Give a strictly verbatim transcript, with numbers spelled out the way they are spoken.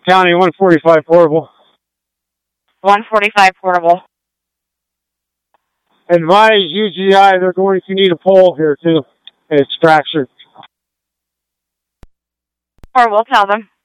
County, one forty-five portable. one forty-five portable. Advise U G I, they're going to need a pole here too. Extraction. Or we'll tell them.